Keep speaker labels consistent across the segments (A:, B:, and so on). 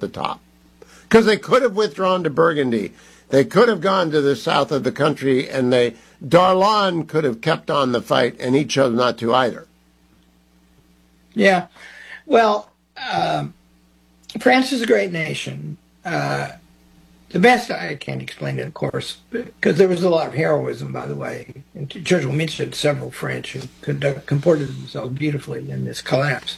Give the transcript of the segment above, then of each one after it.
A: the top. Because they could have withdrawn to Burgundy. They could have gone to the south of the country, and Darlan could have kept on the fight, and he chose not to either.
B: Yeah. Well, France is a great nation. The best, I can't explain it, of course, because there was a lot of heroism, by the way. And Churchill mentioned several French who comported themselves beautifully in this collapse.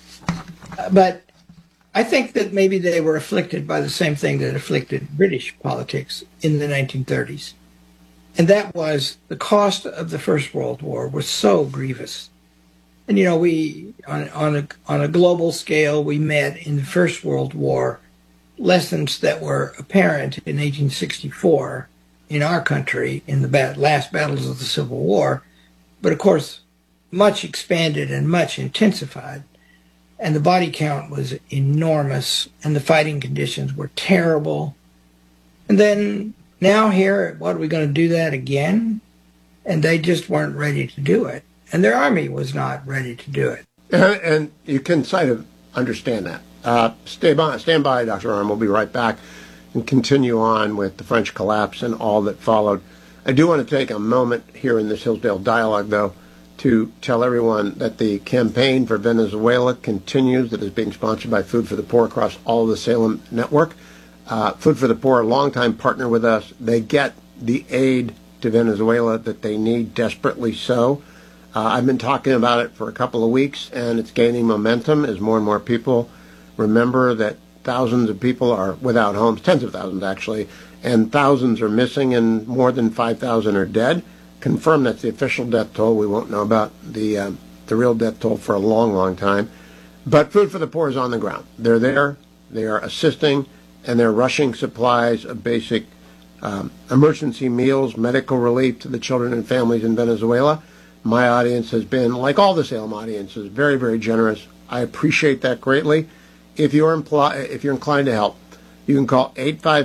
B: But I think that maybe they were afflicted by the same thing that afflicted British politics in the 1930s. And that was the cost of the First World War was so grievous. And, you know, we, on a global scale, we met in the First World War lessons that were apparent in 1864 in our country in the last battles of the Civil War, but of course much expanded and much intensified, and the body count was enormous and the fighting conditions were terrible. And then now here, what, are we going to do that again? And they just weren't ready to do it, and their army was not ready to do it.
A: And you can sort of understand that. Stand by, Dr. Arnn. We'll be right back and continue on with the French collapse and all that followed. I do want to take a moment here in this Hillsdale Dialogue, though, to tell everyone that the campaign for Venezuela continues, that is being sponsored by Food for the Poor across all of the Salem network. Food for the Poor, a longtime partner with us. They get the aid to Venezuela that they need desperately so. I've been talking about it for a couple of weeks, and it's gaining momentum as more and more people remember that thousands of people are without homes, tens of thousands actually, and thousands are missing and more than 5,000 are dead. Confirmed that's the official death toll. We won't know about the real death toll for a long, long time. But Food for the Poor is on the ground. They're there, they are assisting, and they're rushing supplies of basic emergency meals, medical relief to the children and families in Venezuela. My audience has been, like all the Salem audiences, very, very generous. I appreciate that greatly. If you're inclined to help, you can call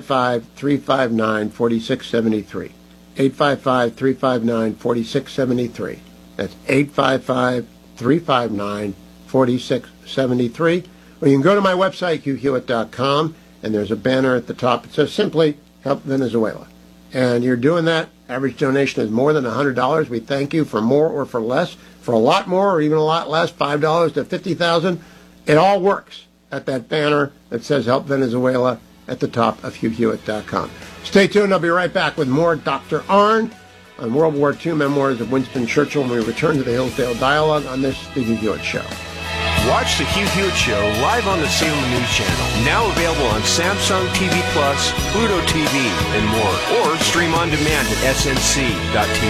A: 855-359-4673. 855-359-4673. That's 855-359-4673. Or you can go to my website, hughhewitt.com, and there's a banner at the top. It says simply Help Venezuela. And you're doing that. Average donation is more than $100. We thank you for more or for less, for a lot more or even a lot less, $5 to $50,000. It all works at that banner that says Help Venezuela at the top of hughhewitt.com. Stay tuned. I'll be right back with more Dr. Arnn on World War II Memoirs of Winston Churchill when we return to the Hillsdale Dialogue on this The Hugh Hewitt Show.
C: Watch the Hugh Hewitt Show live on the Salem News Channel. Now available on Samsung TV Plus, Pluto TV, and more. Or stream on demand at snc.tv.